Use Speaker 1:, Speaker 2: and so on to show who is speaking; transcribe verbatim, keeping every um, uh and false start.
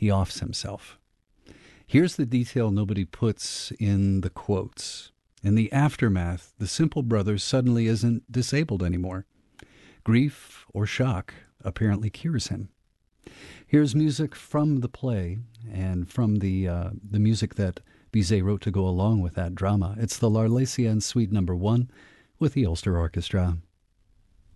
Speaker 1: he offs himself. Here's the detail nobody puts in the quotes. In the aftermath, the simple brother suddenly isn't disabled anymore. Grief or shock apparently cures him. Here's music from the play and from the uh, the music that Bizet wrote to go along with that drama. It's the L'Arlésienne Suite Number One with the Ulster Orchestra.